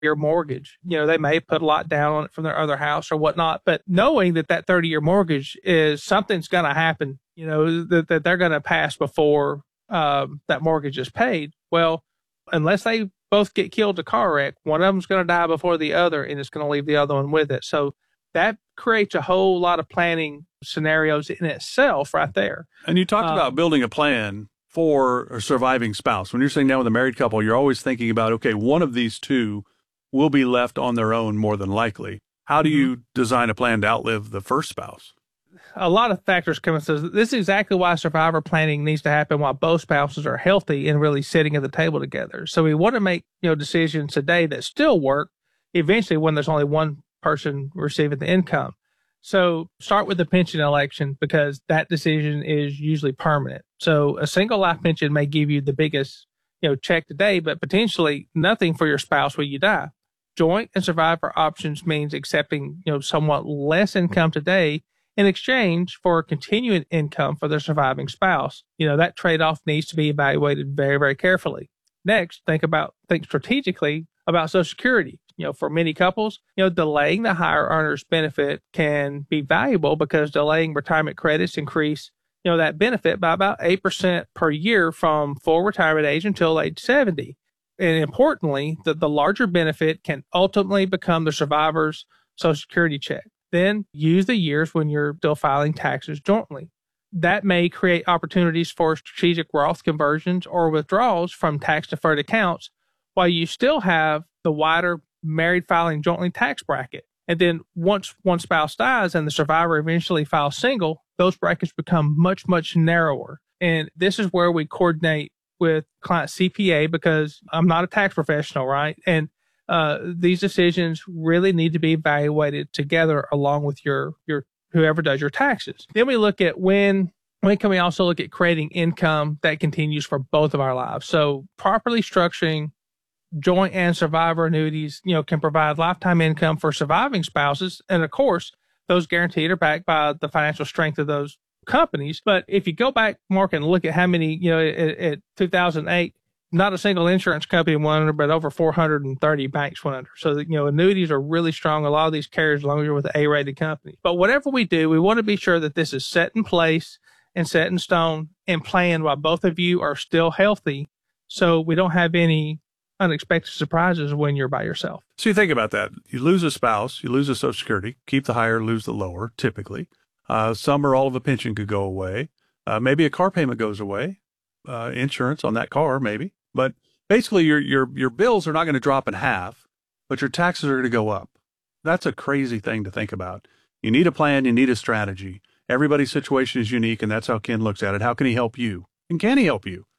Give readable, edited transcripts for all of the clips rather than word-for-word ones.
30-year mortgage. They may put a lot down on it from their other house or whatnot, but knowing that 30-year mortgage is something's going to happen, that they're going to pass before that mortgage is paid. Well, unless they both get killed in a car wreck, one of them's going to die before the other, and it's going to leave the other one with it. So that creates a whole lot of planning scenarios in itself right there. And you talked about building a plan for a surviving spouse. When you're sitting down with a married couple, you're always thinking about, okay, one of these two will be left on their own more than likely. How do you design a plan to outlive the first spouse? A lot of factors come into this. This is exactly why survivor planning needs to happen while both spouses are healthy and really sitting at the table together. So we want to make, decisions today that still work eventually when there's only one person receiving the income. So start with the pension election because that decision is usually permanent. So a single life pension may give you the biggest, check today, but potentially nothing for your spouse when you die. Joint and survivor options means accepting, somewhat less income today in exchange for continuing income for their surviving spouse. That trade-off needs to be evaluated very, very carefully. Next, think strategically about Social Security. For many couples, delaying the higher earners benefit can be valuable because delaying retirement credits increase, that benefit by about 8% per year from full retirement age until age 70. And importantly, the larger benefit can ultimately become the survivor's Social Security check. Then use the years when you're still filing taxes jointly. That may create opportunities for strategic Roth conversions or withdrawals from tax-deferred accounts while you still have the wider married filing jointly tax bracket. And then once one spouse dies and the survivor eventually files single, those brackets become much, much narrower. And this is where we coordinate with client CPA because I'm not a tax professional, right? And these decisions really need to be evaluated together along with your whoever does your taxes. Then we look at when can we also look at creating income that continues for both of our lives. So properly structuring joint and survivor annuities, can provide lifetime income for surviving spouses. And of course, those guaranteed are backed by the financial strength of those companies. But if you go back, Mark, and look at how many, at 2008, not a single insurance company went under, but over 430 banks went under. So, annuities are really strong. A lot of these carriers, as long as you're with the A-rated companies. But whatever we do, we want to be sure that this is set in place and set in stone and planned while both of you are still healthy. So we don't have any unexpected surprises when you're by yourself. So you think about that. You lose a spouse, you lose a Social Security, keep the higher, lose the lower, typically. Some or all of a pension could go away. Maybe a car payment goes away. Insurance on that car, maybe. But basically, your bills are not going to drop in half, but your taxes are going to go up. That's a crazy thing to think about. You need a plan. You need a strategy. Everybody's situation is unique, and that's how Ken looks at it. How can he help you? And can he help you?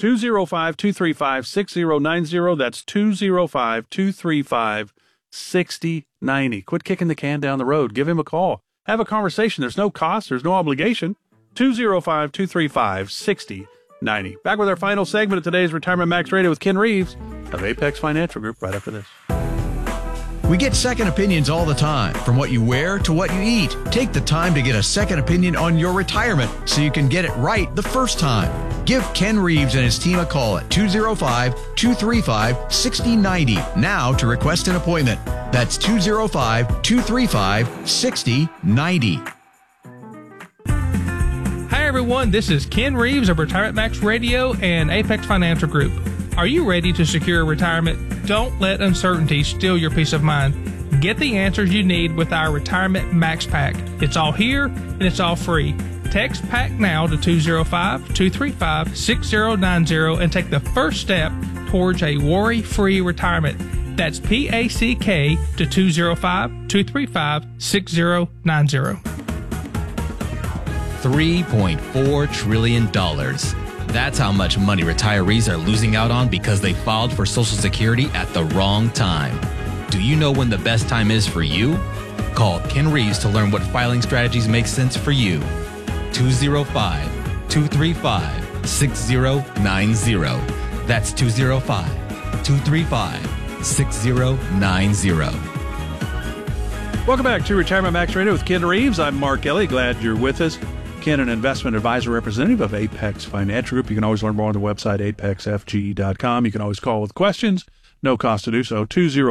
205-235-6090. That's 205-235-6090. Quit kicking the can down the road. Give him a call. Have a conversation. There's no cost. There's no obligation. 205-235-6090. Back with our final segment of today's Retirement Max Radio with Ken Reeves of Apex Financial Group right after this. We get second opinions all the time, from what you wear to what you eat. Take the time to get a second opinion on your retirement so you can get it right the first time. Give Ken Reeves and his team a call at 205-235-6090 now to request an appointment. That's 205-235-6090. Hi, everyone. This is Ken Reeves of Retirement Max Radio and Apex Financial Group. Are you ready to secure retirement? Don't let uncertainty steal your peace of mind. Get the answers you need with our Retirement Max Pack. It's all here and it's all free. Text PACK now to 205-235-6090 and take the first step towards a worry-free retirement. That's PACK to 205-235-6090. $3.4 trillion. That's how much money retirees are losing out on because they filed for Social Security at the wrong time. Do you know when the best time is for you? Call Ken Reeves to learn what filing strategies make sense for you. 205-235-6090. That's 205-235-6090. Welcome back to Retirement Max Radio with Ken Reeves. I'm Mark Ellie. Glad you're with us. Ken, an investment advisor representative of Apex Financial Group. You can always learn more on the website, apexfge.com. You can always call with questions, No cost to do so.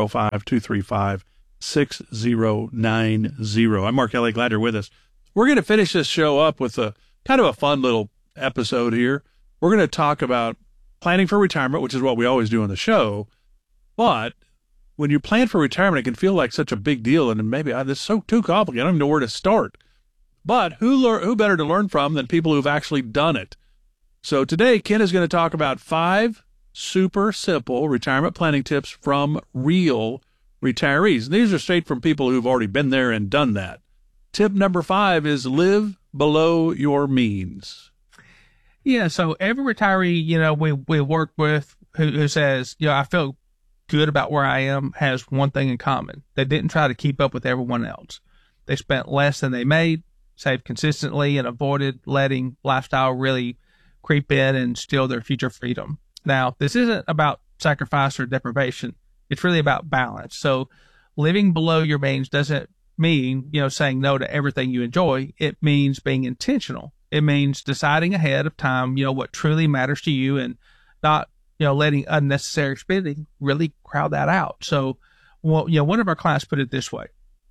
205-235-6090. I'm Mark Ellie. Glad you're with us. We're going to finish this show up with a kind of a fun little episode here. We're going to talk about planning for retirement, which is what we always do on the show. But when you plan for retirement, it can feel like such a big deal, and maybe this is so too complicated. I don't even know where to start. But who better to learn from than people who've actually done it? So today, Ken is going to talk about 5 super simple retirement planning tips from real retirees. These are straight from people who've already been there and done that. Tip number 5 is live below your means. Yeah, so every retiree, we work with who says, I feel good about where I am has one thing in common. They didn't try to keep up with everyone else. They spent less than they made, saved consistently, and avoided letting lifestyle really creep in and steal their future freedom. Now, this isn't about sacrifice or deprivation. It's really about balance. So living below your means doesn't mean, saying no to everything you enjoy. It means being intentional. It means deciding ahead of time, what truly matters to you and not, letting unnecessary spending really crowd that out. So, one of our clients put it this way.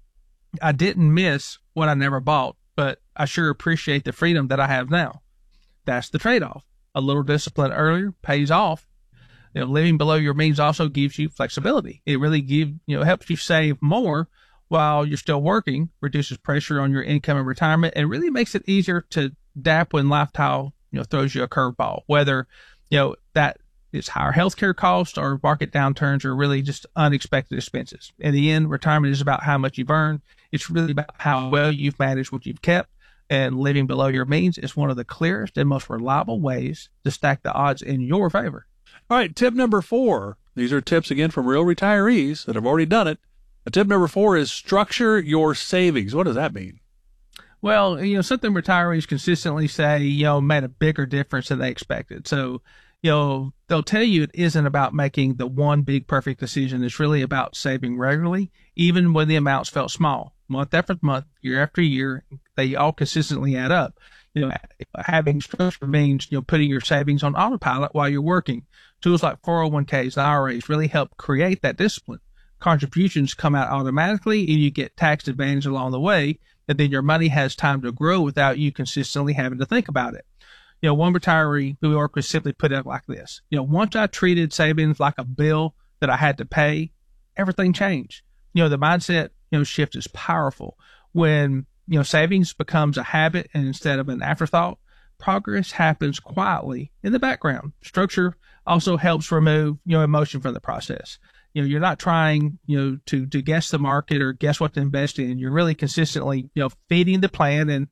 I didn't miss what I never bought, but I sure appreciate the freedom that I have now. That's the trade-off. A little discipline earlier pays off. Living below your means also gives you flexibility. It really helps you save more while you're still working, reduces pressure on your income and retirement, and really makes it easier to adapt when lifestyle, throws you a curveball, whether, that is higher healthcare costs or market downturns or really just unexpected expenses. In the end, retirement is about how much you've earned. It's really about how well you've managed what you've kept. And living below your means is one of the clearest and most reliable ways to stack the odds in your favor. All right, tip number 4. These are tips, again, from real retirees that have already done it. Tip number 4 is structure your savings. What does that mean? Well, something retirees consistently say, made a bigger difference than they expected. So, they'll tell you it isn't about making the one big perfect decision. It's really about saving regularly, even when the amounts felt small. Month after month, year after year, they all consistently add up. Having structure means, putting your savings on autopilot while you're working. Tools like 401ks and IRAs really help create that discipline. Contributions come out automatically and you get tax advantage along the way, and then your money has time to grow without you consistently having to think about it. One retiree who we work with simply put it like this. Once I treated savings like a bill that I had to pay, everything changed. The mindset, shift is powerful. When, savings becomes a habit and instead of an afterthought, progress happens quietly in the background. Structure also helps remove, emotion from the process. You're not trying, to guess the market or guess what to invest in. You're really consistently, feeding the plan and,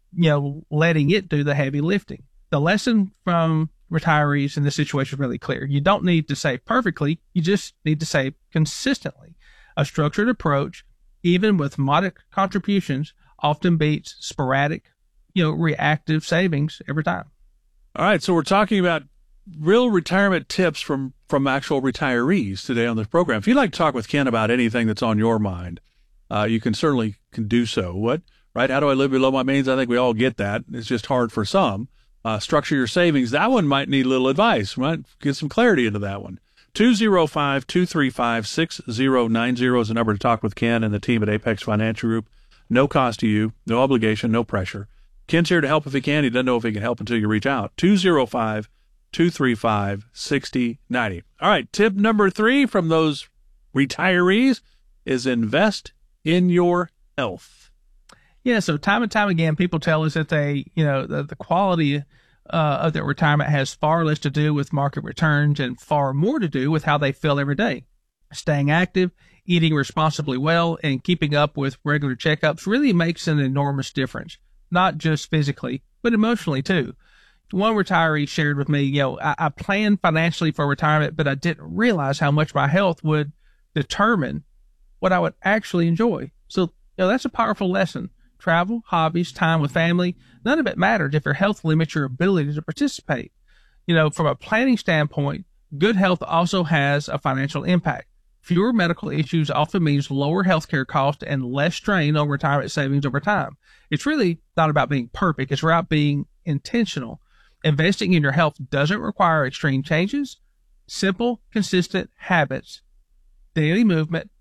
letting it do the heavy lifting. The lesson from retirees in this situation is really clear. You don't need to save perfectly. You just need to save consistently. A structured approach, even with modest contributions, often beats sporadic, reactive savings every time. All right. So we're talking about real retirement tips from actual retirees today on this program. If you'd like to talk with Ken about anything that's on your mind, you can certainly do so. Right? How do I live below my means? I think we all get that. It's just hard for some. Structure your savings. That one might need a little advice. Might get some clarity into that one. 205-235-6090 is the number to talk with Ken and the team at Apex Financial Group. No cost to you, no obligation, no pressure. Ken's here to help if he can. He doesn't know if he can help until you reach out. 205-235-6090. All right, tip number 3 from those retirees is invest in your health. Yeah, so time and time again, people tell us that the quality of their retirement has far less to do with market returns and far more to do with how they feel every day. Staying active, eating responsibly well, and keeping up with regular checkups really makes an enormous difference, not just physically, but emotionally too. One retiree shared with me, I planned financially for retirement, but I didn't realize how much my health would determine what I would actually enjoy. So, that's a powerful lesson. Travel, hobbies, time with family, none of it matters if your health limits your ability to participate. From a planning standpoint, good health also has a financial impact. Fewer medical issues often means lower healthcare costs and less strain on retirement savings over time. It's really not about being perfect. It's about being intentional. Investing in your health doesn't require extreme changes. simple, consistent habits, daily movement,